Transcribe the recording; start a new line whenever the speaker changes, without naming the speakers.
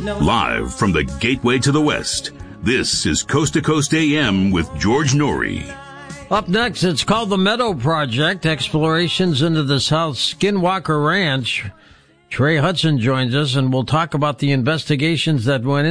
Live from the gateway to the West, this is Coast to Coast AM with George Norrie.
Up next, it's called the Meadow Project, explorations into the South Skinwalker Ranch. Trey Hudson joins us, and we'll talk about the investigations that went